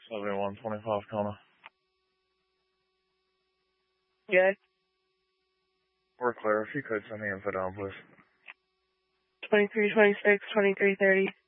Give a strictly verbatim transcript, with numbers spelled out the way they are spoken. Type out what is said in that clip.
seventy-one twenty-five Kona. Good. We're clear. If you could send the info down, please. twenty-three twenty-six, twenty-three thirty.